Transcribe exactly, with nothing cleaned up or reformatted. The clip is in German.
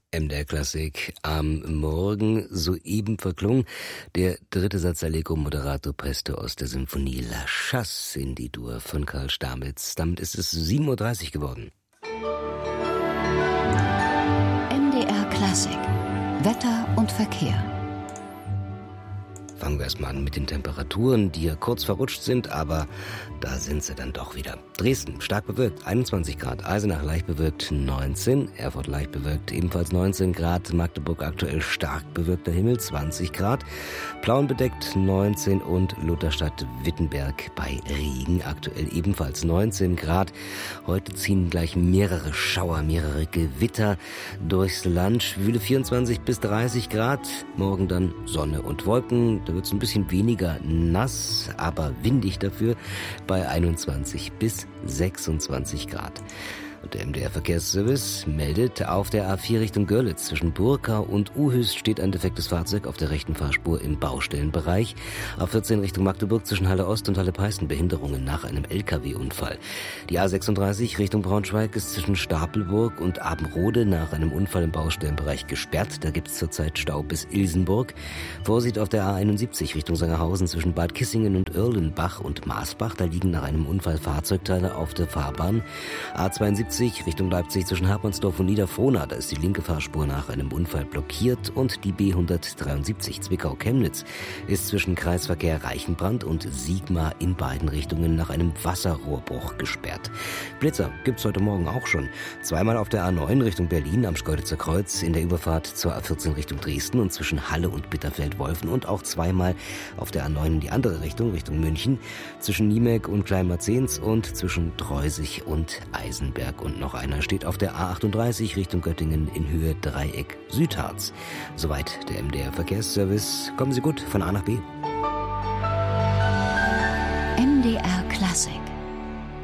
M D R Klassik am Morgen soeben verklungen der dritte Satz Allegro moderato presto aus der Symphonie La Chasse in D-Dur von Karl Stamitz. Damit ist es sieben Uhr dreißig geworden. M D R Klassik. Wetter und Verkehr. Fangen wir erstmal an mit den Temperaturen, die ja kurz verrutscht sind, aber da sind sie dann doch wieder. Dresden stark bewölkt, einundzwanzig Grad, Eisenach leicht bewölkt, neunzehn, Erfurt leicht bewölkt, ebenfalls neunzehn Grad, Magdeburg aktuell stark bewölkter Himmel, zwanzig Grad, Plauen bedeckt, neunzehn und Lutherstadt-Wittenberg bei Regen aktuell ebenfalls neunzehn Grad. Heute ziehen gleich mehrere Schauer, mehrere Gewitter durchs Land, schwüle vierundzwanzig bis dreißig Grad, morgen dann Sonne und Wolken. Da wird es ein bisschen weniger nass, aber windig dafür bei einundzwanzig bis sechsundzwanzig Grad. Und der M D R-Verkehrsservice meldet, auf der A vier Richtung Görlitz zwischen Burkau und Uhüst steht ein defektes Fahrzeug auf der rechten Fahrspur im Baustellenbereich. A vierzehn Richtung Magdeburg zwischen Halle Ost und Halle Peißen Behinderungen nach einem L K W-Unfall. Die A sechsunddreißig Richtung Braunschweig ist zwischen Stapelburg und Abenrode nach einem Unfall im Baustellenbereich gesperrt. Da gibt es zurzeit Stau bis Ilsenburg. Vorsicht auf der A einundsiebzig Richtung Sangerhausen zwischen Bad Kissingen und Irlenbach und Maasbach. Da liegen nach einem Unfall Fahrzeugteile auf der Fahrbahn. A zweiundsiebzig Richtung Leipzig zwischen Hermannsdorf und Niederfrohna, da ist die linke Fahrspur nach einem Unfall blockiert, und die B hundertdreiundsiebzig Zwickau-Chemnitz ist zwischen Kreisverkehr Reichenbrand und Sigma in beiden Richtungen nach einem Wasserrohrbruch gesperrt. Blitzer gibt's heute Morgen auch schon. Zweimal auf der A neun Richtung Berlin am Schkeuditzer Kreuz, in der Überfahrt zur A vierzehn Richtung Dresden und zwischen Halle und Bitterfeld-Wolfen, und auch zweimal auf der A neun in die andere Richtung, Richtung München, zwischen Niemek und Kleinmarzens und zwischen Treusig und Eisenberg. Und noch einer steht auf der A achtunddreißig Richtung Göttingen in Höhe Dreieck Südharz. Soweit der M D R Verkehrsservice. Kommen Sie gut von A nach B. M D